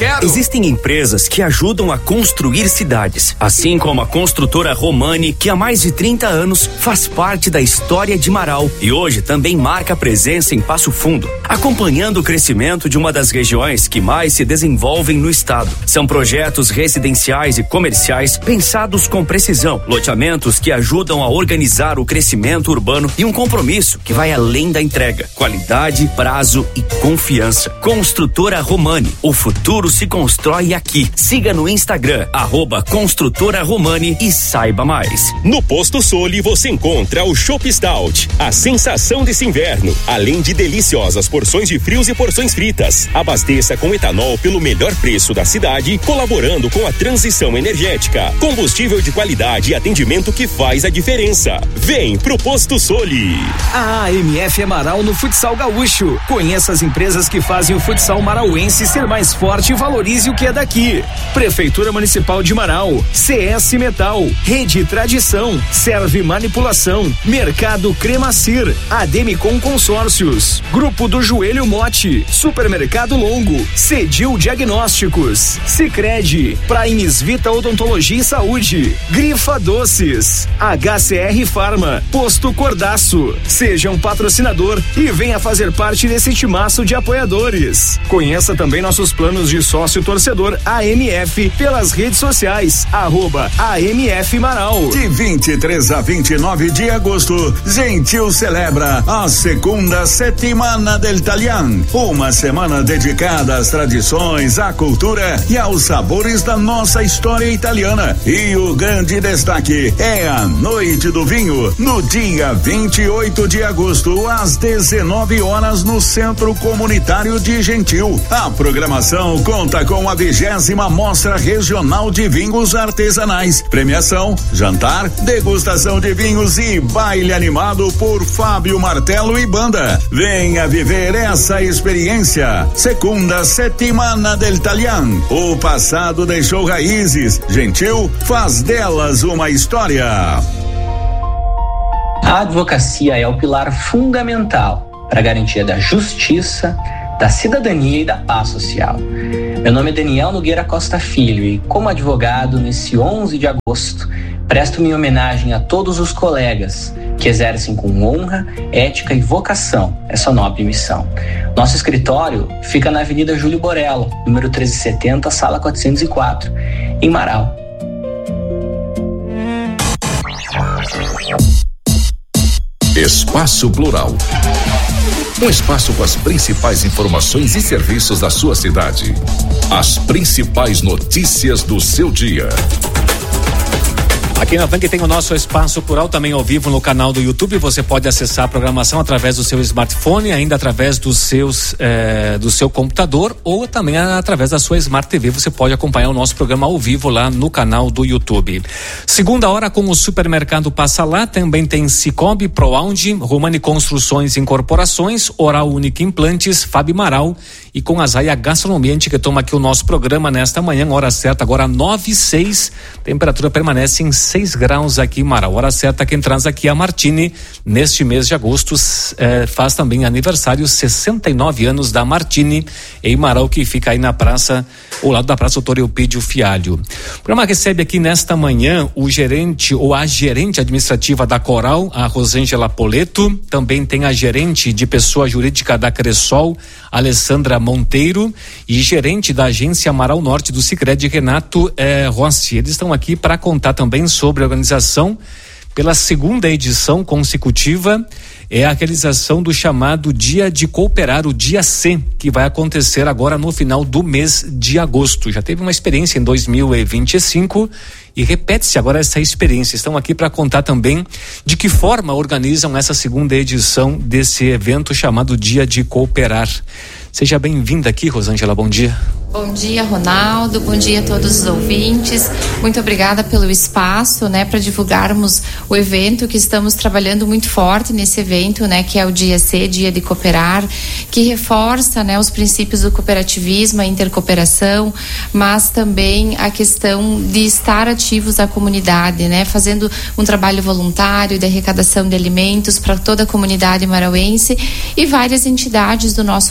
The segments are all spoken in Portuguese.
quero. Existem empresas que ajudam a construir cidades, assim como a construtora Romani, que há mais de 30 anos faz parte da história de Marau e hoje também marca presença em Passo Fundo, acompanhando o crescimento de uma das regiões que mais se desenvolvem no estado. São projetos residenciais e comerciais pensados com precisão, loteamentos que ajudam a organizar o crescimento urbano e um compromisso que vai além da entrega, qualidade, prazo e confiança. Construtora Romani, o futuro se constrói aqui. Siga no Instagram, @Construtora Romani e saiba mais. No Posto Soli você encontra o Chopp Stout, a sensação desse inverno, além de deliciosas porções de frios e porções fritas. Abasteça com etanol pelo melhor preço da cidade, colaborando com a transição energética. Combustível de qualidade e atendimento que faz a diferença. Vem pro Posto Soli. A AMF é Marau no futsal gaúcho. Conheça as empresas que fazem o futsal marauense ser mais forte e valorize o que é daqui. Prefeitura Municipal de Marau, CS Metal, Rede Tradição, Serve Manipulação, Mercado Cremacir, Ademicon Consórcios, Grupo do Joelho Mote, Supermercado Longo, Cedil Diagnósticos, Sicredi, Primes Vita Odontologia e Saúde, Grifa Doces, HCR Farma, Posto Cordaço. Seja um patrocinador e venha fazer parte desse timaço de apoiadores. Conheça também nossos planos de sócio torcedor AMF pelas redes sociais, @AMF Marau. De 23 a 29 de agosto, Gentil celebra a segunda settimana del Italian, uma semana dedicada às tradições, à cultura e aos sabores da nossa história italiana. E o grande destaque é a Noite do Vinho, no dia 28 de agosto, às 19 horas, no Centro Comunitário de Gentil. A programação conta com a 20ª Mostra Regional de Vinhos Artesanais. Premiação, jantar, degustação de vinhos e baile animado por Fábio Martelo e banda. Venha viver essa experiência. Segunda settimana del Italian. O passado deixou raízes. Gentil faz delas uma história. A advocacia é o pilar fundamental para a garantia da justiça, da cidadania e da paz social. Meu nome é Daniel Nogueira Costa Filho e, como advogado, nesse 11 de agosto, presto minha homenagem a todos os colegas que exercem com honra, ética e vocação essa nobre missão. Nosso escritório fica na Avenida Júlio Borello, número 1370, sala 404, em Marau. Espaço Plural. Um espaço com as principais informações e serviços da sua cidade. As principais notícias do seu dia. Aqui na Frank tem o nosso Espaço Plural também ao vivo no canal do YouTube. Você pode acessar a programação através do seu smartphone, ainda através do seu computador ou também através da sua Smart TV. Você pode acompanhar o nosso programa ao vivo lá no canal do YouTube. Segunda hora com o Supermercado Passa Lá. Também tem Cicobi, Proaund, Romani Construções e Incorporações, Oral Única Implantes, Fábio Marau e com a Zaia Gastronomia. A gente que toma aqui o nosso programa nesta manhã, hora certa agora 9:06. Temperatura permanece em 6 graus aqui em Marau. Hora certa, quem traz aqui a Martini, neste mês de agosto, faz também aniversário, 69 anos da Martini em Marau, que fica aí na praça, ao lado da Praça Doutor Eupídio Fialho. O programa recebe aqui nesta manhã o gerente ou a gerente administrativa da Coral, a Rosângela Poleto. Também tem a gerente de pessoa jurídica da Cressol, Alessandra Monteiro, e gerente da agência Marau Norte do Sicredi, Renato Rossi. Eles estão aqui para contar também sobre a organização pela segunda edição consecutiva, é a realização do chamado Dia de Cooperar, o Dia C, que vai acontecer agora no final do mês de agosto. Já teve uma experiência em 2025 e repete-se agora essa experiência. Estão aqui para contar também de que forma organizam essa segunda edição desse evento chamado Dia de Cooperar. Seja bem-vinda aqui, Rosângela, bom dia. Bom dia, Ronaldo, bom dia a todos os ouvintes. Muito obrigada pelo espaço, para divulgarmos o evento, que estamos trabalhando muito forte nesse evento, que é o Dia C, Dia de Cooperar, que reforça, os princípios do cooperativismo, a intercooperação, mas também a questão de estar ativos à comunidade, fazendo um trabalho voluntário de arrecadação de alimentos para toda a comunidade marauense e várias entidades do nosso município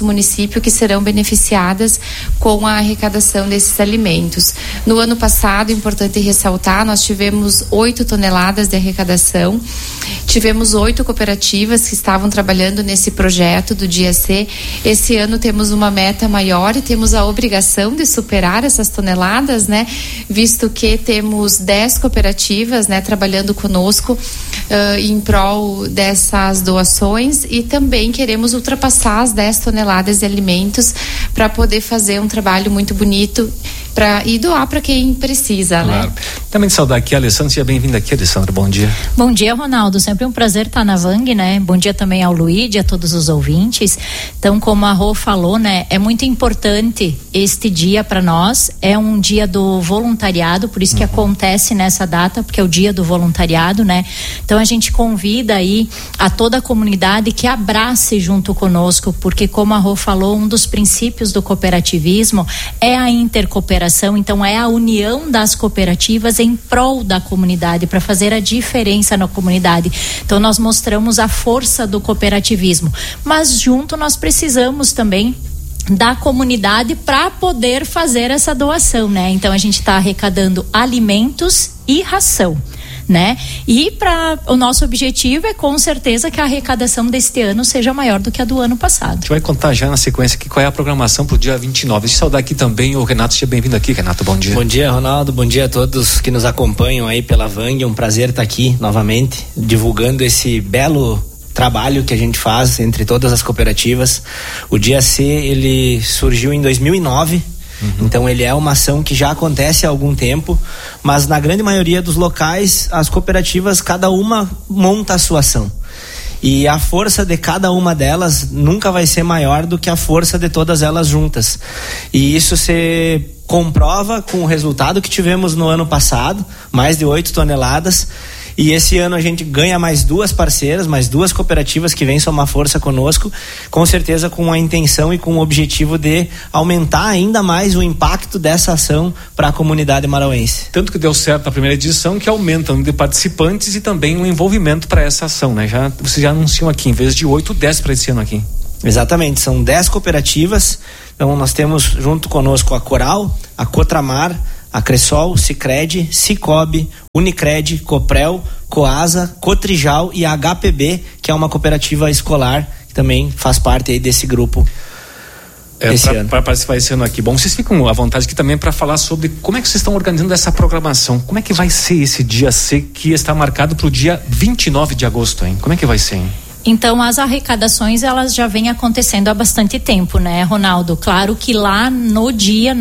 município que serão beneficiadas com a arrecadação desses alimentos. No ano passado, importante ressaltar, nós tivemos 8 toneladas de arrecadação, tivemos 8 cooperativas que estavam trabalhando nesse projeto do Dia C. Esse ano temos uma meta maior e temos a obrigação de superar essas toneladas, né? Visto que temos 10 cooperativas, né, trabalhando conosco em prol dessas doações, e também queremos ultrapassar as 10 toneladas de alimentos para poder fazer um trabalho muito bonito e doar para quem precisa, claro, né? Também saudar aqui a Alessandra, seja bem-vinda aqui, Alessandra, bom dia. Bom dia, Ronaldo, sempre um prazer estar na Vang, né? Bom dia também ao Luíde, a todos os ouvintes. Então, como a Rô falou, né, é muito importante este dia para nós, é um dia do voluntariado, por isso que acontece nessa data, porque é o dia do voluntariado, né? Então a gente convida aí a toda a comunidade que abrace junto conosco, porque como a Rô falou, um dos princípios do cooperativismo é a intercooperação. Então é a união das cooperativas em prol da comunidade, para fazer a diferença na comunidade. Então nós mostramos a força do cooperativismo, mas junto nós precisamos também da comunidade para poder fazer essa doação, né? Então a gente está arrecadando alimentos e ração, né? E o nosso objetivo é com certeza que a arrecadação deste ano seja maior do que a do ano passado. A gente vai contar já na sequência aqui qual é a programação para o dia 29. Deixa eu saudar aqui também o Renato, seja bem-vindo aqui, Renato, bom dia. Bom dia, Ronaldo, bom dia a todos que nos acompanham aí pela Vang, é um prazer estar aqui novamente, divulgando esse belo trabalho que a gente faz entre todas as cooperativas. O Dia C, ele surgiu em 2009, então ele é uma ação que já acontece há algum tempo, mas na grande maioria dos locais, as cooperativas, cada uma monta a sua ação. E a força de cada uma delas nunca vai ser maior do que a força de todas elas juntas. E isso se comprova com o resultado que tivemos no ano passado, mais de 8 toneladas. E esse ano a gente ganha mais 2 parceiras, mais 2 cooperativas que vêm somar força conosco, com certeza com a intenção e com o objetivo de aumentar ainda mais o impacto dessa ação para a comunidade marauense. Tanto que deu certo na primeira edição, que aumenta o número de participantes e também o envolvimento para essa ação, né? Vocês já anunciam aqui, em vez de 8, 10 para esse ano aqui. Exatamente, são 10 cooperativas. Então nós temos junto conosco a Coral, a Cotramar, a Cressol, Sicredi, Cicobi, Unicred, Coprel, Coasa, Cotrijal e a HPB, que é uma cooperativa escolar que também faz parte aí desse grupo esse ano. Para participar esse ano aqui. Bom, vocês ficam à vontade aqui também para falar sobre como é que vocês estão organizando essa programação. Como é que vai ser esse dia C que está marcado para o dia 29 de agosto, hein? Como é que vai ser, hein? Então as arrecadações elas já vêm acontecendo há bastante tempo, né, Ronaldo? Claro que lá no dia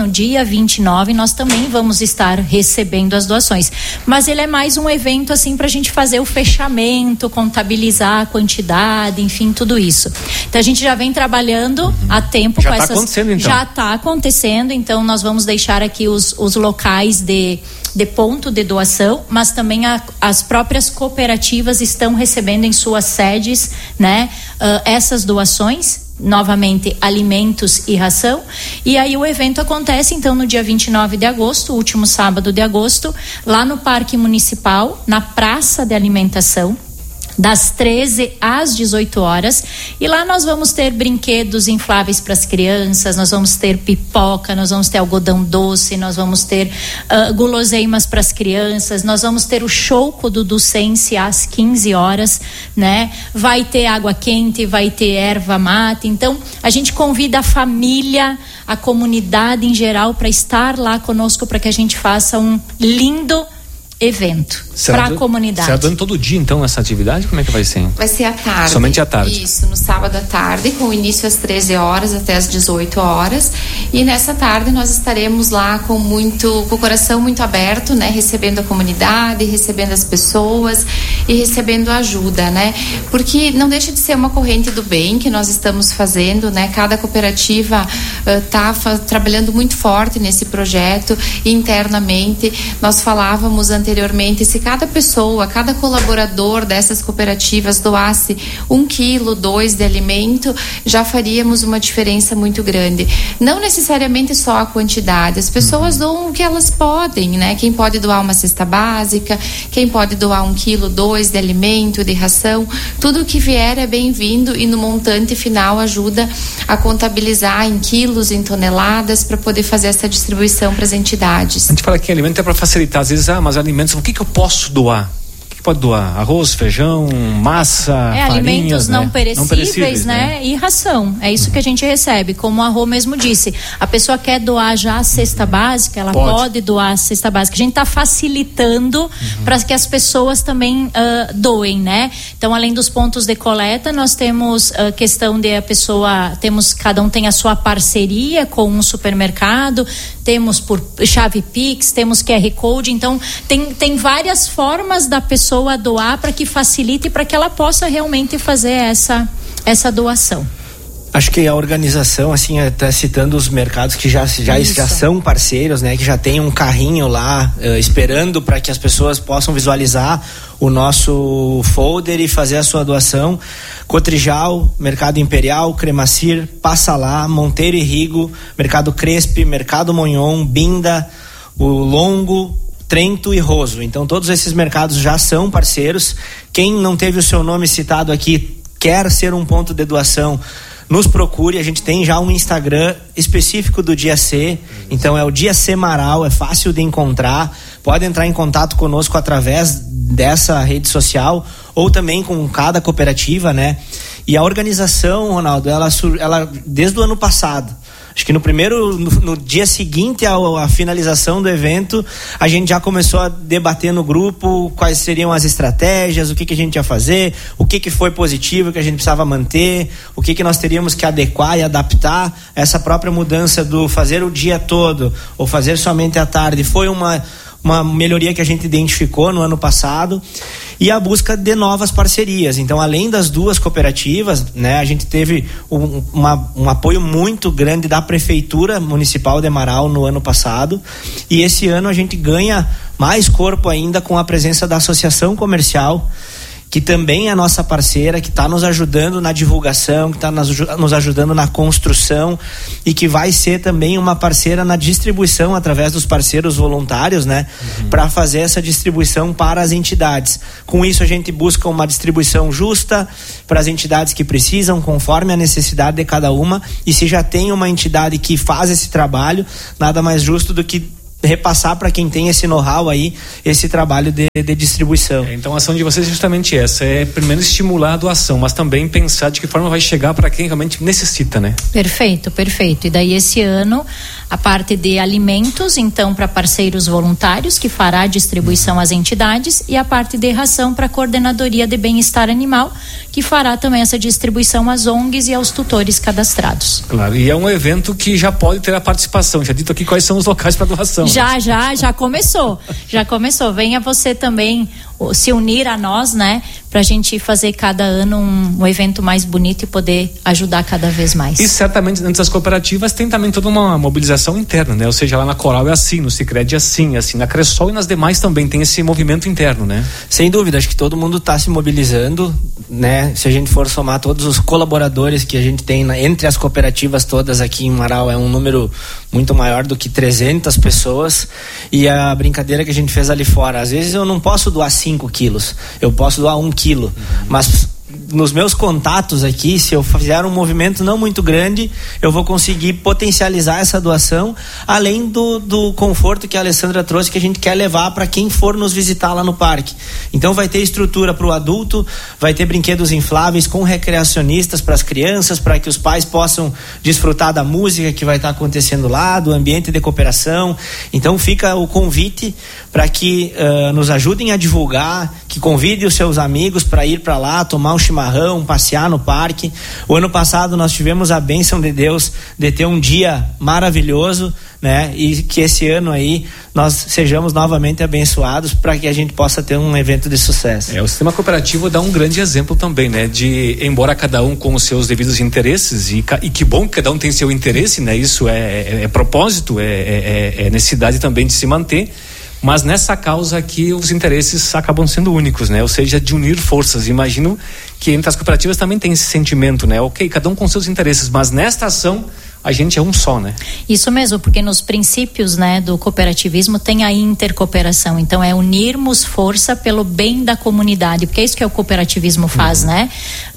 29 nós também vamos estar recebendo as doações, mas ele é mais um evento assim para a gente fazer o fechamento, contabilizar a quantidade, enfim, tudo isso. Então a gente já vem trabalhando há tempo já com essas... acontecendo, então. Já está acontecendo, então nós vamos deixar aqui os locais de ponto de doação, mas também as próprias cooperativas estão recebendo em suas sedes, né, essas doações, novamente alimentos e ração, e aí o evento acontece então no dia 29 de agosto, último sábado de agosto, lá no Parque Municipal, na Praça de Alimentação, das 13 às 18 horas, e lá nós vamos ter brinquedos infláveis para as crianças, nós vamos ter pipoca, nós vamos ter algodão doce, nós vamos ter guloseimas para as crianças, nós vamos ter o show do Ducense às 15 horas, né? Vai ter água quente, vai ter erva mate, então a gente convida a família, a comunidade em geral para estar lá conosco, para que a gente faça um lindo evento para a comunidade. Será dando todo dia então essa atividade? Como é que vai ser? Vai ser à tarde. Somente à tarde? Isso, no sábado à tarde, com início às 13 horas até às 18 horas, e nessa tarde nós estaremos lá com o coração muito aberto, né, recebendo a comunidade, recebendo as pessoas e recebendo ajuda, né, porque não deixa de ser uma corrente do bem que nós estamos fazendo, né, cada cooperativa está trabalhando muito forte nesse projeto internamente. Nós falávamos anteriormente, se cada pessoa, cada colaborador dessas cooperativas doasse 1 quilo, 2 de alimento, já faríamos uma diferença muito grande. Não necessariamente só a quantidade, as pessoas doam o que elas podem, né? Quem pode doar uma cesta básica, quem pode doar 1 quilo, 2 de alimento, de ração, tudo que vier é bem-vindo e no montante final ajuda a contabilizar em quilos, em toneladas, para poder fazer essa distribuição para as entidades. A gente fala que alimento é para facilitar, às vezes, mas alimentos, o que eu posso doar? O que pode doar? Arroz, feijão, massa, farinhas, alimentos né? não perecíveis, né? E ração, é isso que a gente recebe, como a Rô mesmo disse, a pessoa quer doar já a cesta básica, ela pode doar a cesta básica, a gente está facilitando para que as pessoas também doem, né? Então, além dos pontos de coleta, nós temos questão de a pessoa, cada um tem a sua parceria com um supermercado, temos por chave Pix, temos QR Code, então tem várias formas da pessoa doar para que facilite, para que ela possa realmente fazer essa doação. Acho que a organização, assim, até citando os mercados que já são parceiros, né, que já tem um carrinho lá esperando para que as pessoas possam visualizar o nosso folder e fazer a sua doação. Cotrijal, Mercado Imperial, Cremacir, Passa Lá, Monteiro e Rigo, Mercado Crespe, Mercado Monhon, Binda, o Longo, Trento e Roso. Então todos esses mercados já são parceiros. Quem não teve o seu nome citado aqui, quer ser um ponto de doação, nos procure. A gente tem já um Instagram específico do Dia C, então é o Dia C Marau, é fácil de encontrar. Pode entrar em contato conosco através dessa rede social ou também com cada cooperativa, né? E a organização, Ronaldo, ela desde o ano passado, acho que no dia seguinte à finalização do evento, a gente já começou a debater no grupo quais seriam as estratégias, o que a gente ia fazer, o que foi positivo que a gente precisava manter, o que nós teríamos que adequar e adaptar. Essa própria mudança do fazer o dia todo ou fazer somente à tarde foi uma melhoria que a gente identificou no ano passado, e a busca de novas parcerias. Então, além das duas cooperativas, né, a gente teve um apoio muito grande da Prefeitura Municipal de Marau no ano passado, e esse ano a gente ganha mais corpo ainda com a presença da Associação Comercial, que também é nossa parceira, que está nos ajudando na divulgação, que está nos ajudando na construção e que vai ser também uma parceira na distribuição através dos parceiros voluntários, né? Para fazer essa distribuição para as entidades. Com isso a gente busca uma distribuição justa para as entidades que precisam, conforme a necessidade de cada uma, e se já tem uma entidade que faz esse trabalho, nada mais justo do que repassar para quem tem esse know-how aí, esse trabalho de distribuição. Então a ação de vocês é justamente essa, é primeiro estimular a doação, mas também pensar de que forma vai chegar para quem realmente necessita, né? Perfeito. E daí esse ano a parte de alimentos, então, para parceiros voluntários, que fará a distribuição às entidades, e a parte de ração para a Coordenadoria de Bem-Estar Animal, que fará também essa distribuição às ONGs e aos tutores cadastrados. Claro, e é um evento que já pode ter a participação, já dito aqui quais são os locais para doação. Já começou. Venha você também se unir a nós, né? Pra gente fazer cada ano um evento mais bonito e poder ajudar cada vez mais. E certamente dentro das cooperativas tem também toda uma mobilização interna, né? Ou seja, lá na Coral é assim, no Sicredi é assim, na Cressol e nas demais também tem esse movimento interno, né? Sem dúvida, acho que todo mundo está se mobilizando, né? Se a gente for somar todos os colaboradores que a gente tem entre as cooperativas todas aqui em Marau, é um número muito maior do que 300 pessoas, e a brincadeira que a gente fez ali fora, às vezes eu não posso doar 5 quilos, eu posso doar 1 quilo, mas nos meus contatos aqui, se eu fizer um movimento não muito grande, eu vou conseguir potencializar essa doação, além do conforto que a Alessandra trouxe, que a gente quer levar para quem for nos visitar lá no parque. Então vai ter estrutura para o adulto, vai ter brinquedos infláveis com recreacionistas para as crianças, para que os pais possam desfrutar da música que vai estar acontecendo lá, do ambiente de cooperação. Então fica o convite para que nos ajudem a divulgar, que convide os seus amigos para ir para lá, tomar um chimarrão, passear no parque. O ano passado nós tivemos a bênção de Deus de ter um dia maravilhoso, né? E que esse ano aí nós sejamos novamente abençoados para que a gente possa ter um evento de sucesso. O sistema cooperativo dá um grande exemplo também, né? De, embora cada um com os seus devidos interesses, e que bom que cada um tem seu interesse, né? Isso é propósito, é necessidade também de se manter, Mas nessa causa aqui os interesses acabam sendo únicos, né? Ou seja, de unir forças. Imagino que entre as cooperativas também tem esse sentimento, né? Ok, cada um com seus interesses, mas nesta ação a gente é um só, né? Isso mesmo, porque nos princípios, né, do cooperativismo tem a intercooperação. Então é unirmos força pelo bem da comunidade, porque é isso que o cooperativismo faz, né?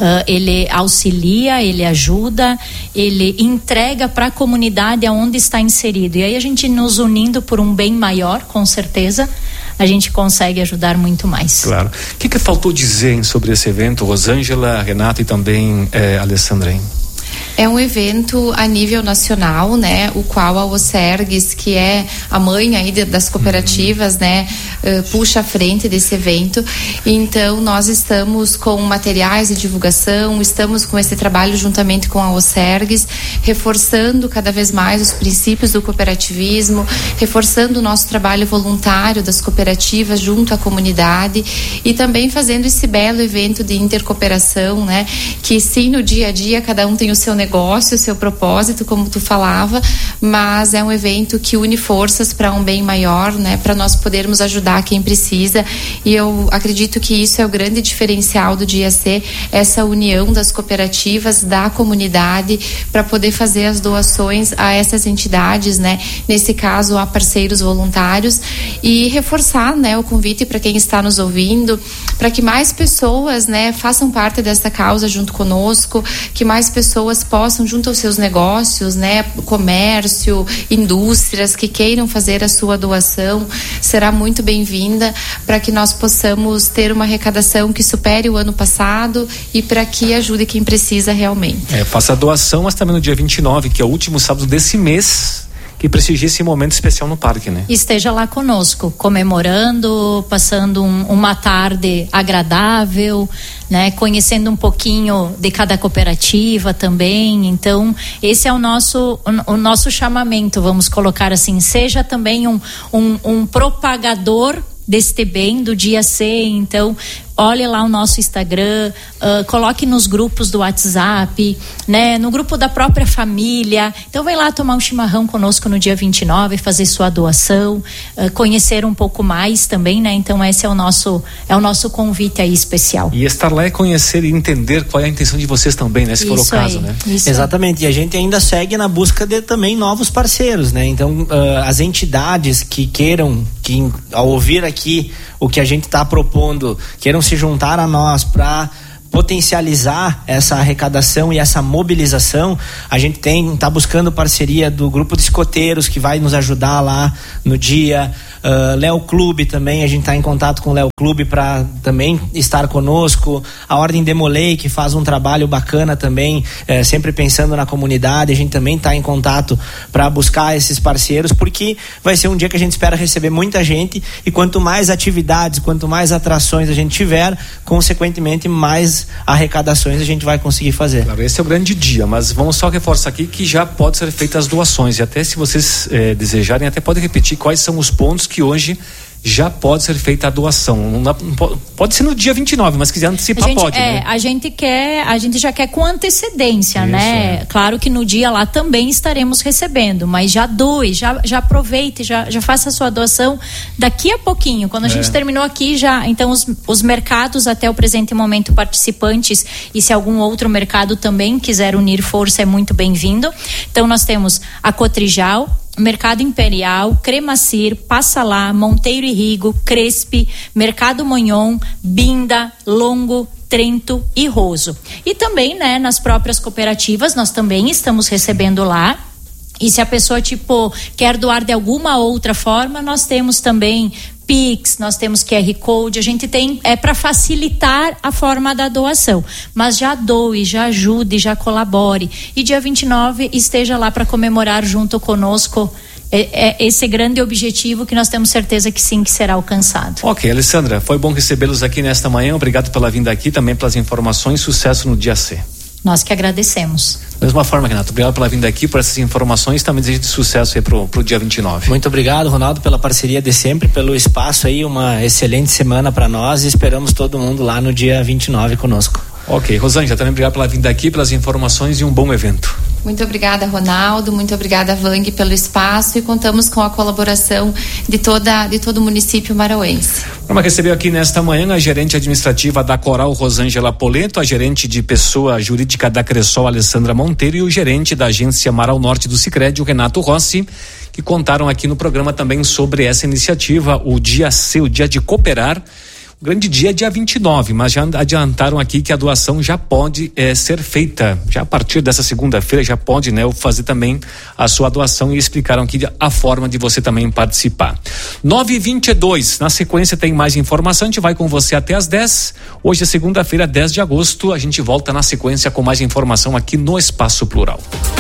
Ele auxilia, ele ajuda, ele entrega para a comunidade aonde está inserido. E aí a gente nos unindo por um bem maior, com certeza, a gente consegue ajudar muito mais. Claro. O que faltou dizer sobre esse evento, Rosângela, Renata e também Alessandra, hein? É um evento a nível nacional, né? O qual a OCERGS, que é a mãe aí das cooperativas, né? Puxa à frente desse evento. Então, nós estamos com materiais de divulgação, estamos com esse trabalho juntamente com a OCERGS, reforçando cada vez mais os princípios do cooperativismo, reforçando o nosso trabalho voluntário das cooperativas junto à comunidade e também fazendo esse belo evento de intercooperação, né? Que sim, no dia a dia, cada um tem o seu negócio, o seu propósito, como tu falava, mas é um evento que une forças para um bem maior, né, para nós podermos ajudar quem precisa, e eu acredito que isso é o grande diferencial do Dia C, essa união das cooperativas, da comunidade, para poder fazer as doações a essas entidades, né, nesse caso a parceiros voluntários, e reforçar, né, o convite para quem está nos ouvindo, para que mais pessoas, né, façam parte dessa causa junto conosco, que mais pessoas possam, junto aos seus negócios, né, comércio, indústrias que queiram fazer a sua doação, será muito bem-vinda para que nós possamos ter uma arrecadação que supere o ano passado e para que ajude quem precisa realmente. Faça a doação, mas também no dia 29, que é o último sábado desse mês, que prestigie esse momento especial no parque, né? Esteja lá conosco, comemorando, passando uma tarde agradável, né? Conhecendo um pouquinho de cada cooperativa também. Então, esse é o nosso chamamento, vamos colocar assim. Seja também um propagador deste bem do Dia C. Então, olhe lá o nosso Instagram, coloque nos grupos do WhatsApp, né? No grupo da própria família. Então vem lá tomar um chimarrão conosco no dia 29, fazer sua doação, conhecer um pouco mais também, né? Então esse é o nosso convite aí especial. E estar lá é conhecer e entender qual é a intenção de vocês também, né? Se for o caso, né? Exatamente, e a gente ainda segue na busca de também novos parceiros, né? Então as entidades que queiram, que ao ouvir aqui o que a gente está propondo, queiram se juntar a nós para potencializar essa arrecadação e essa mobilização, a gente tá buscando parceria do grupo de escoteiros que vai nos ajudar lá no dia, Léo Clube também, a gente está em contato com o Léo Clube para também estar conosco, a Ordem Demolei, que faz um trabalho bacana também, sempre pensando na comunidade, a gente também está em contato para buscar esses parceiros, porque vai ser um dia que a gente espera receber muita gente, e quanto mais atividades, quanto mais atrações a gente tiver, consequentemente mais arrecadações a gente vai conseguir fazer. Claro, esse é o grande dia, mas vamos só reforçar aqui que já pode ser feitas as doações, e até se vocês desejarem, até pode repetir quais são os pontos que hoje já pode ser feita a doação. Pode ser no dia 29, mas quiser antecipar, pode, né? A gente já quer com antecedência, isso, né? Claro que no dia lá também estaremos recebendo, mas já doe, já aproveite, já faça a sua doação daqui a pouquinho. Quando a gente terminou aqui, então os mercados até o presente momento participantes, e se algum outro mercado também quiser unir força, é muito bem-vindo. Então nós temos a Cotrijal, Mercado Imperial, Cremacir, Passalá, Monteiro e Rigo, Crespe, Mercado Monhon, Binda, Longo, Trento e Roso. E também, né, nas próprias cooperativas, nós também estamos recebendo lá. E se a pessoa, quer doar de alguma outra forma, nós temos também Pix, nós temos QR Code, a gente tem, para facilitar a forma da doação, mas já doe, já ajude, já colabore, e dia 29 esteja lá para comemorar junto conosco esse grande objetivo que nós temos certeza que sim, que será alcançado. Ok, Alessandra, foi bom recebê-los aqui nesta manhã, obrigado pela vinda aqui, também pelas informações, sucesso no Dia C. Nós que agradecemos. Da mesma forma, Renato, obrigado pela vinda aqui, por essas informações, também desejo de sucesso aí pro dia 29. Muito obrigado, Ronaldo, pela parceria de sempre, pelo espaço aí, uma excelente semana para nós, e esperamos todo mundo lá no dia 29 conosco. Ok, Rosângela, também obrigado pela vinda aqui, pelas informações e um bom evento. Muito obrigada, Ronaldo, muito obrigada, Vang, pelo espaço, e contamos com a colaboração de todo o município marauense. Vamos receber aqui nesta manhã a gerente administrativa da Coral, Rosângela Poleto, a gerente de pessoa jurídica da Cressol, Alessandra Monteiro, e o gerente da agência Marau Norte do Sicredi, o Renato Rossi, que contaram aqui no programa também sobre essa iniciativa, o Dia C, o Dia de Cooperar. O grande dia é dia 29, mas já adiantaram aqui que a doação já pode ser feita. Já a partir dessa segunda-feira já pode, né, fazer também a sua doação, e explicaram aqui a forma de você também participar. 9h22, na sequência tem mais informação, a gente vai com você até às 10. Hoje é segunda-feira, 10 de agosto, a gente volta na sequência com mais informação aqui no Espaço Plural.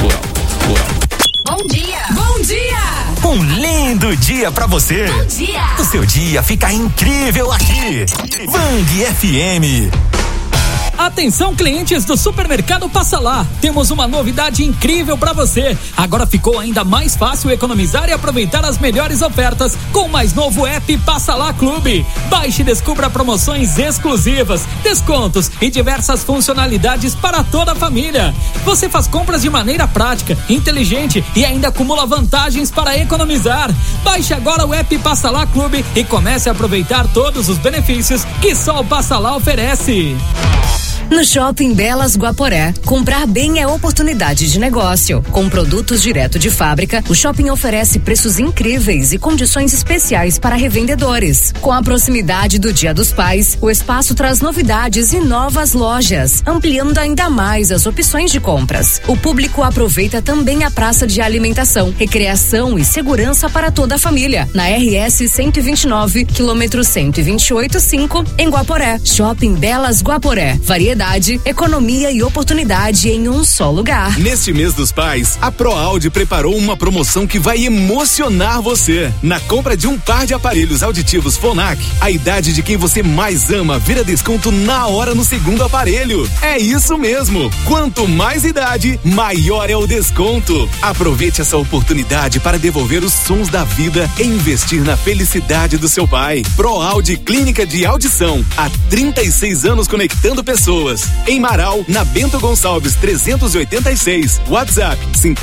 Bom dia! Bom dia! Um lindo dia pra você! Bom dia! O seu dia fica incrível aqui! Vang FM! Atenção, clientes do Supermercado Passa Lá, temos uma novidade incrível para você. Agora ficou ainda mais fácil economizar e aproveitar as melhores ofertas com o mais novo app Passa Lá Clube. Baixe e descubra promoções exclusivas, descontos e diversas funcionalidades para toda a família. Você faz compras de maneira prática, inteligente e ainda acumula vantagens para economizar. Baixe agora o app Passa Lá Clube e comece a aproveitar todos os benefícios que só o Passa Lá oferece. No Shopping Belas Guaporé, comprar bem é oportunidade de negócio. Com produtos direto de fábrica, o shopping oferece preços incríveis e condições especiais para revendedores. Com a proximidade do Dia dos Pais, o espaço traz novidades e novas lojas, ampliando ainda mais as opções de compras. O público aproveita também a praça de alimentação, recreação e segurança para toda a família. Na RS 129, quilômetro 128,5, em Guaporé. Shopping Belas Guaporé. Variedade, economia e oportunidade em um só lugar. Neste mês dos pais, a ProAudio preparou uma promoção que vai emocionar você. Na compra de um par de aparelhos auditivos Phonak, a idade de quem você mais ama vira desconto na hora no segundo aparelho. É isso mesmo. Quanto mais idade, maior é o desconto. Aproveite essa oportunidade para devolver os sons da vida e investir na felicidade do seu pai. ProAudio Clínica de Audição, há 36 anos conectando pessoas. Em Marau, na Bento Gonçalves 386, WhatsApp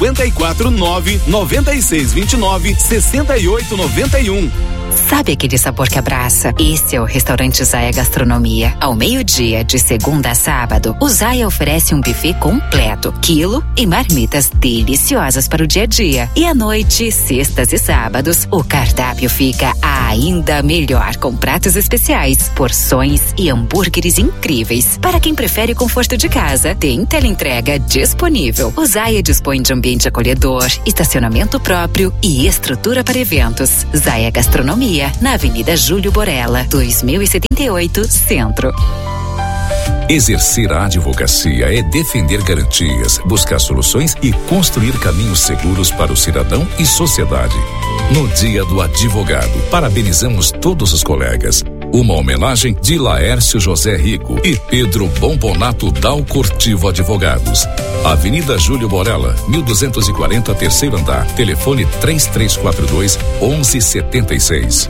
549-9629-6891. Sabe aquele sabor que abraça? Esse é o restaurante Zaya Gastronomia. Ao meio-dia, de segunda a sábado, o Zaya oferece um buffet completo, quilo e marmitas deliciosas para o dia a dia. E à noite, sextas e sábados, o cardápio fica ainda melhor, com pratos especiais, porções e hambúrgueres incríveis. Para quem prefere conforto de casa, tem teleentrega disponível. O Zaya dispõe de ambiente acolhedor, estacionamento próprio e estrutura para eventos. Zaya Gastronomia, na Avenida Júlio Borella, 2078, Centro. Exercer a advocacia é defender garantias, buscar soluções e construir caminhos seguros para o cidadão e sociedade. No Dia do Advogado, parabenizamos todos os colegas. Uma homenagem de Laércio José Rico e Pedro Bombonato Dal Cortivo Advogados. Avenida Júlio Borella, 1240, terceiro andar. Telefone 3342-1176.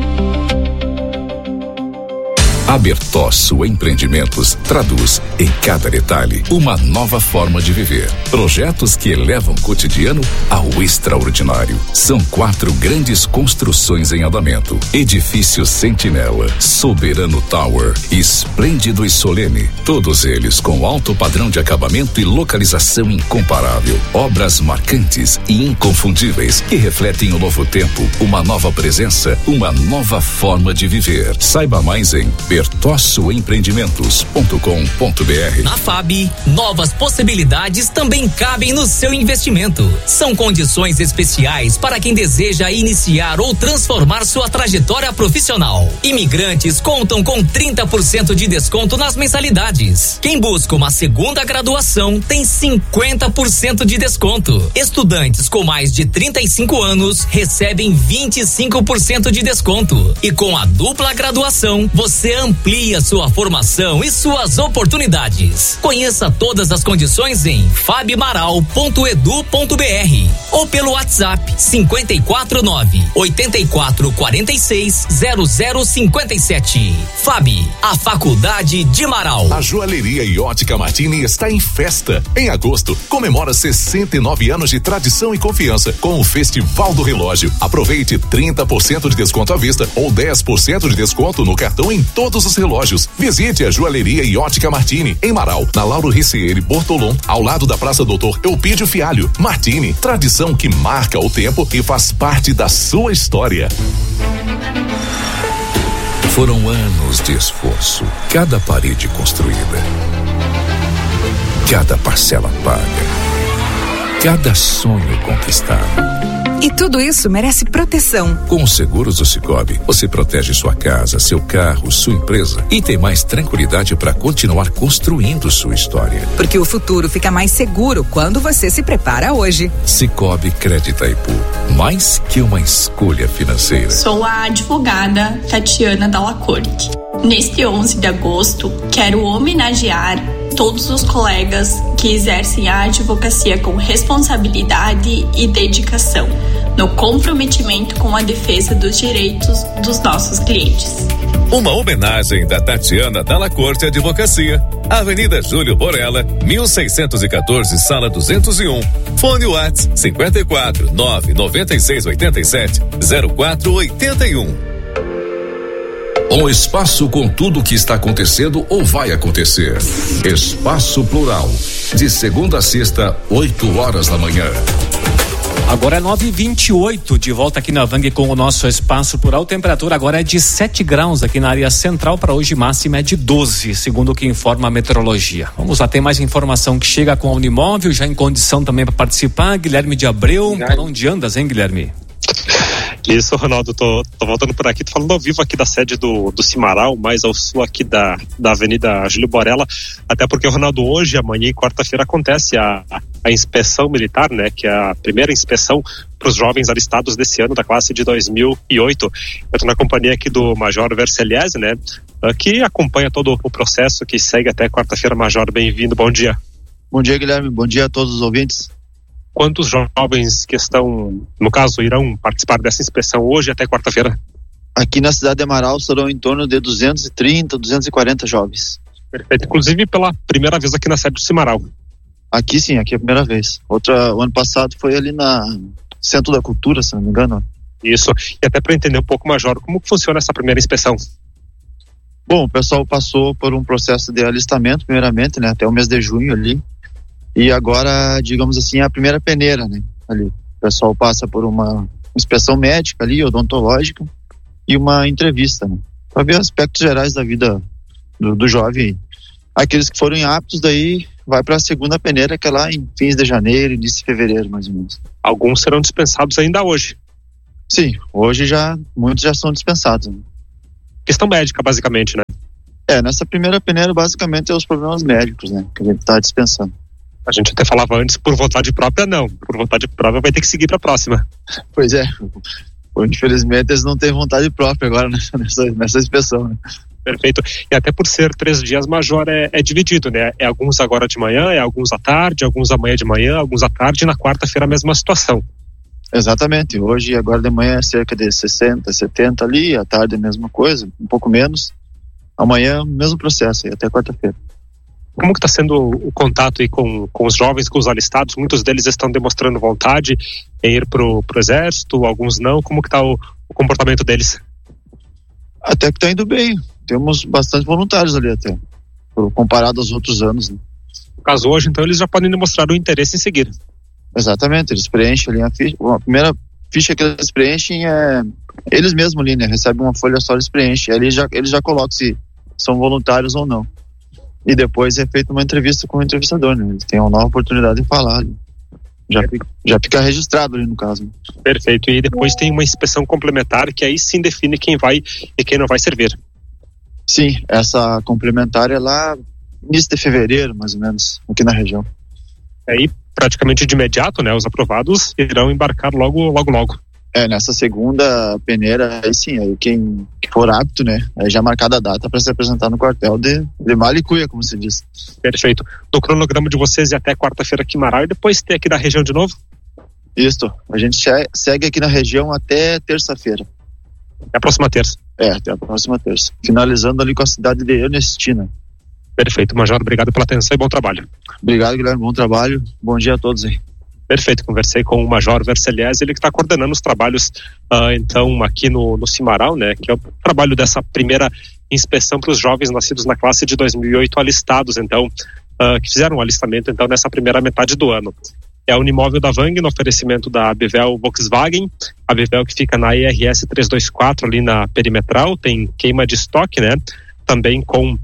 A Bertosso Empreendimentos traduz em cada detalhe uma nova forma de viver. Projetos que elevam o cotidiano ao extraordinário. São 4 grandes construções em andamento: Edifício Sentinela, Soberano Tower, Esplêndido e Solene. Todos eles com alto padrão de acabamento e localização incomparável. Obras marcantes e inconfundíveis que refletem o novo tempo, uma nova presença, uma nova forma de viver. Saiba mais em bertossoempreendimentos.com.br. Na FAB, novas possibilidades também cabem no seu investimento. São condições especiais para quem deseja iniciar ou transformar sua trajetória profissional. Imigrantes contam com 30% de desconto nas mensalidades. Quem busca uma segunda graduação tem 50% de desconto. Estudantes com mais de 35 anos recebem 25% de desconto. E com a dupla graduação, você Amplie a sua formação e suas oportunidades. Conheça todas as condições em fabmaral.edu.br ou pelo WhatsApp 549-8446-0057. FAB, a Faculdade de Marau. A Joalheria e Ótica Martini está em festa. Em agosto, comemora 69 anos de tradição e confiança com o Festival do Relógio. Aproveite 30% de desconto à vista ou 10% de desconto no cartão em todos os relógios. Visite a Joalheria e Ótica Martini, em Marau, na Lauro Ricieri Bortolom, ao lado da Praça Doutor Eupídio Fialho. Martini, tradição que marca o tempo e faz parte da sua história. Foram anos de esforço, cada parede construída, cada parcela paga, cada sonho conquistado. E tudo isso merece proteção. Com os seguros do Sicoob, você protege sua casa, seu carro, sua empresa e tem mais tranquilidade para continuar construindo sua história. Porque o futuro fica mais seguro quando você se prepara hoje. Sicoob Crédito Itaipu, mais que uma escolha financeira. Sou a advogada Tatiana Dalla Corte. Neste 11 de agosto, quero homenagear todos os colegas que exercem a advocacia com responsabilidade e dedicação, no comprometimento com a defesa dos direitos dos nossos clientes. Uma homenagem da Tatiana Dalla Corte Advocacia, Avenida Júlio Borella, 1614, Sala 201. Fone WhatsApp 54 99687 0481. Um espaço com tudo o que está acontecendo ou vai acontecer. Espaço Plural, de segunda a sexta, 8 horas da manhã. Agora é 9h28, de volta aqui na Vang com o nosso Espaço Plural. Temperatura agora é de 7 graus aqui na área central, para hoje máxima é de 12, segundo o que informa a meteorologia. Vamos lá, tem mais informação que chega com a Unimóvel, já em condição também para participar. Guilherme de Abreu, por onde andas, hein, Guilherme? Isso, Ronaldo, tô voltando por aqui, tô falando ao vivo aqui da sede do Cimaral, mais ao sul aqui da Avenida Júlio Borella, até porque, Ronaldo, hoje, amanhã e quarta-feira acontece a inspeção militar, né, que é a primeira inspeção para os jovens alistados desse ano, da classe de 2008. Eu tô na companhia aqui do Major Vercellese, né, que acompanha todo o processo que segue até quarta-feira. Major, bem-vindo, bom dia. Bom dia, Guilherme, bom dia a todos os ouvintes. Quantos jovens que estão, no caso, irão participar dessa inspeção hoje até quarta-feira? Aqui na cidade de Amaral serão em torno de 230, 240 jovens. Perfeito. Inclusive pela primeira vez aqui na sede do Cimaral. Aqui sim, aqui é a primeira vez. O ano passado foi ali na Centro da Cultura, se não me engano. Isso. E até para entender um pouco, Major, como funciona essa primeira inspeção? Bom, o pessoal passou por um processo de alistamento, primeiramente, né, até o mês de junho ali. E agora, digamos assim, é a primeira peneira, né? Ali. O pessoal passa por uma inspeção médica ali, odontológica, e uma entrevista, né? Para ver aspectos gerais da vida do jovem. Aqueles que forem aptos, daí vai para a segunda peneira, que é lá em fins de janeiro, início de fevereiro, mais ou menos. Alguns serão dispensados ainda hoje? Sim, hoje muitos já são dispensados. Né? Questão médica, basicamente, né? Nessa primeira peneira, basicamente, é os problemas médicos, né? Que a gente está dispensando. A gente até falava antes, por vontade própria não. Por vontade própria vai ter que seguir para a próxima. Pois é. Infelizmente eles não têm vontade própria agora nessa inspeção. Né? Perfeito. E até por ser 3 dias, Major, é dividido, né? É alguns agora de manhã, é alguns à tarde, alguns amanhã de manhã, alguns à tarde, e na quarta-feira a mesma situação. Exatamente. Hoje e agora de manhã é cerca de 60, 70 ali, à tarde é a mesma coisa, um pouco menos. Amanhã, mesmo processo, até quarta-feira. Como que está sendo o contato aí com os jovens, com os alistados? Muitos deles estão demonstrando vontade em ir pro exército, alguns não. Como que está o comportamento deles? Até que está indo bem. Temos bastante voluntários ali até, comparado aos outros anos. Né? No caso hoje, então, eles já podem demonstrar o interesse em seguir. Exatamente, eles preenchem ali a ficha. A primeira ficha que eles preenchem é eles mesmos ali, né? Recebem uma folha só, eles preenchem. Ali eles já colocam se são voluntários ou não. E depois é feita uma entrevista com o entrevistador, né? Eles têm uma nova oportunidade de falar. Né? Já fica registrado ali no caso. Perfeito. E depois tem uma inspeção complementar que aí sim define quem vai e quem não vai servir. Sim, essa complementar é lá início de fevereiro, mais ou menos, aqui na região. Aí praticamente de imediato, né? Os aprovados irão embarcar logo. Nessa segunda peneira, aí sim, aí quem for apto, né, aí já marcada a data para se apresentar no quartel de Malicuia, como se diz. Perfeito. No cronograma de vocês é até quarta-feira aqui em Marau e depois ter aqui da região de novo? Isso, a gente segue aqui na região até terça-feira. Até a próxima terça? Até a próxima terça. Finalizando ali com a cidade de Ernestina. Perfeito, Major, obrigado pela atenção e bom trabalho. Obrigado, Guilherme, bom trabalho, bom dia a todos aí. Perfeito, conversei com o Major Vercelies, ele que está coordenando os trabalhos então aqui no Cimarau, né, que é o trabalho dessa primeira inspeção para os jovens nascidos na classe de 2008 alistados, então, que fizeram um alistamento então nessa primeira metade do ano. É o Unimóvel da Vang, no oferecimento da Bevel Volkswagen, a Bevel que fica na IRS 324 ali na Perimetral, tem queima de estoque, né, também com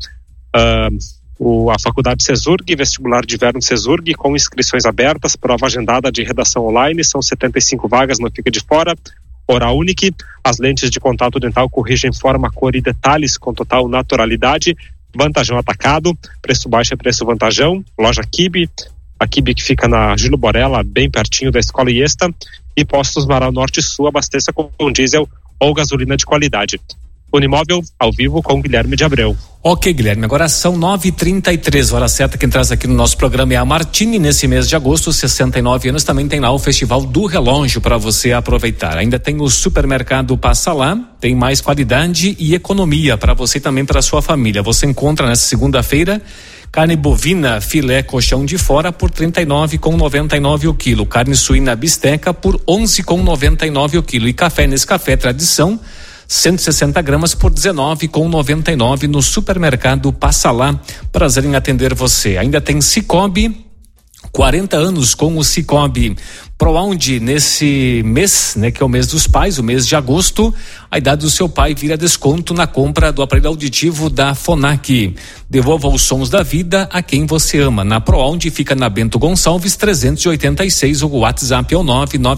a Faculdade CESURG, vestibular de inverno CESURG, com inscrições abertas, prova agendada de redação online, são 75 vagas, não fica de fora. Oral Unique, as lentes de contato dental corrigem forma, cor e detalhes com total naturalidade. Vantajão Atacado, preço baixo é preço vantajão. Loja Kibe, a Kibe que fica na Júlio Borella, bem pertinho da Escola Iesta. E Postos Marau Norte e Sul, abasteça com diesel ou gasolina de qualidade. Unimóvel, ao vivo com Guilherme de Abreu. Ok, Guilherme, agora são 9h33, hora certa. Quem traz aqui no nosso programa é a Martini. Nesse mês de agosto, 69 anos, também tem lá o Festival do Relógio para você aproveitar. Ainda tem o Supermercado Passa Lá, tem mais qualidade e economia para você e também para a sua família. Você encontra nessa segunda-feira carne bovina filé colchão de fora por R$ 39,99 o quilo, carne suína bisteca por R$ 11,99 o quilo e café Nescafé Tradição 160 gramas por R$ 19,99 no Supermercado Passa Lá. Prazer em atender você. Ainda tem Cicobi, 40 anos com o Cicobi. ProAundi, nesse mês, né, que é o mês dos pais, o mês de agosto, a idade do seu pai vira desconto na compra do aparelho auditivo da Fonac. Devolva os sons da vida a quem você ama. Na ProAundi fica na Bento Gonçalves 386, o WhatsApp é o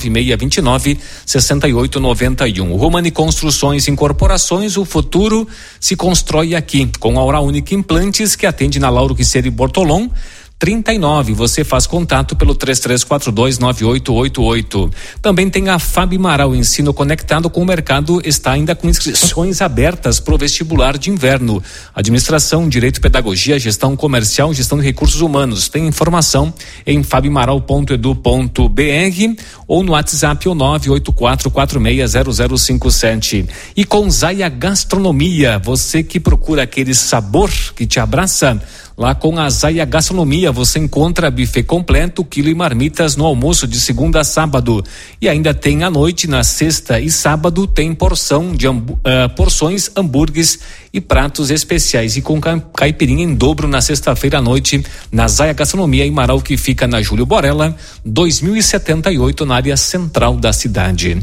99629-6891. Romani Construções e Incorporações, o futuro se constrói aqui, com a Oral Unique Implantes, que atende na Lauro Quisseiro e Bortolom, 39, você faz contato pelo 33429888. Também tem a Fabimaral, ensino conectado com o mercado, está ainda com inscrições abertas para o vestibular de inverno. Administração, Direito, Pedagogia, Gestão Comercial, Gestão de Recursos Humanos. Tem informação em fabimaral.edu.br ou no WhatsApp 984460057. E com Zaya Gastronomia, você que procura aquele sabor que te abraça, lá com a Zaya Gastronomia você encontra buffet completo, quilo e marmitas no almoço de segunda a sábado. E ainda tem à noite, na sexta e sábado, tem porções, hambúrgueres e pratos especiais. E com caipirinha em dobro na sexta-feira à noite, na Zaya Gastronomia em Marau, que fica na Júlio Borella, 2078, na área central da cidade.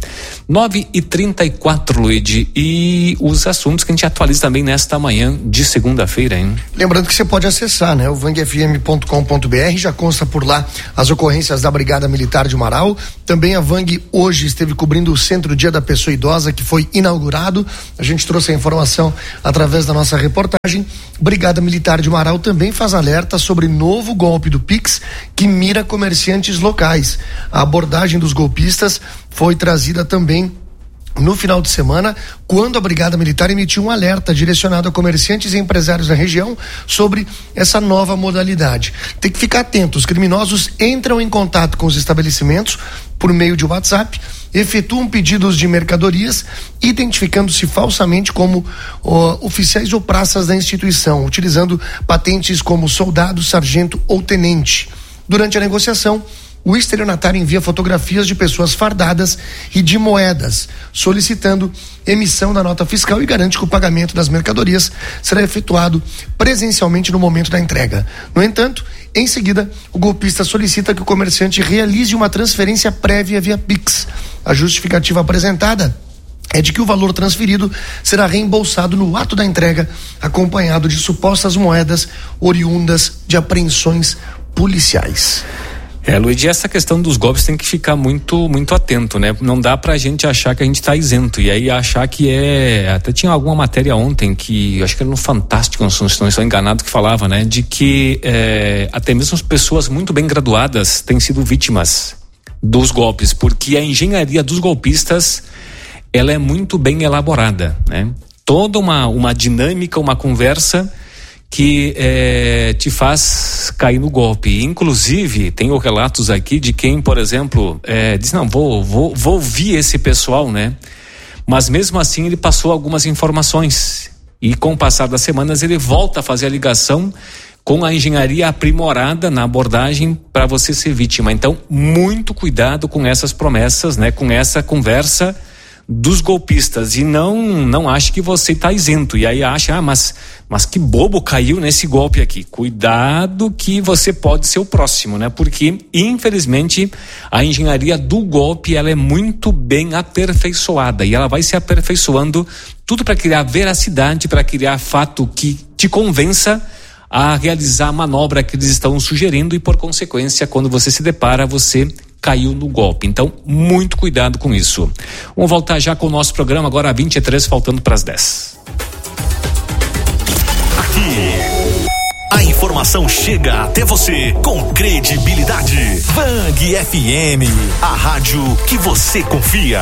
9h34, Luigi. E os assuntos que a gente atualiza também nesta manhã de segunda-feira, hein? Lembrando que você pode acessar, né? O vangfm.com.br, já consta por lá as ocorrências da Brigada Militar de Marau. Também a Vang hoje esteve cobrindo o Centro Dia da Pessoa Idosa, que foi inaugurado. A gente trouxe a informação através da nossa reportagem. Brigada Militar de Marau também faz alerta sobre novo golpe do Pix que mira comerciantes locais. A abordagem dos golpistas foi trazida também no final de semana, quando a Brigada Militar emitiu um alerta direcionado a comerciantes e empresários da região sobre essa nova modalidade. Tem que ficar atento, os criminosos entram em contato com os estabelecimentos por meio de WhatsApp, efetuam pedidos de mercadorias, identificando-se falsamente como oficiais ou praças da instituição, utilizando patentes como soldado, sargento ou tenente. Durante a negociação, o estelionatário envia fotografias de pessoas fardadas e de moedas, solicitando emissão da nota fiscal e garante que o pagamento das mercadorias será efetuado presencialmente no momento da entrega. No entanto, em seguida, o golpista solicita que o comerciante realize uma transferência prévia via Pix. A justificativa apresentada é de que o valor transferido será reembolsado no ato da entrega, acompanhado de supostas moedas oriundas de apreensões policiais. Luigi, essa questão dos golpes tem que ficar muito, muito atento, né? Não dá pra gente achar que a gente tá isento, e aí achar que até tinha alguma matéria ontem que, acho que era no Fantástico, não estou enganado, que falava, né? De que até mesmo as pessoas muito bem graduadas têm sido vítimas dos golpes, porque a engenharia dos golpistas, ela é muito bem elaborada, né? Toda uma dinâmica, uma conversa que te faz cair no golpe. Inclusive, tenho relatos aqui de quem, por exemplo, diz, não, vou ouvir esse pessoal, né? Mas mesmo assim ele passou algumas informações e com o passar das semanas ele volta a fazer a ligação com a engenharia aprimorada na abordagem para você ser vítima. Então, muito cuidado com essas promessas, né? Com essa conversa dos golpistas, e não ache que você está isento, e aí acha, mas que bobo caiu nesse golpe aqui. Cuidado que você pode ser o próximo, né? Porque infelizmente a engenharia do golpe, ela é muito bem aperfeiçoada, e ela vai se aperfeiçoando tudo para criar veracidade, para criar fato que te convença a realizar a manobra que eles estão sugerindo, e por consequência, quando você se depara, você caiu no golpe. Então, muito cuidado com isso. Vamos voltar já com o nosso programa agora, 23, faltando para as 10. Aqui, a informação chega até você com credibilidade. Vang FM, a rádio que você confia.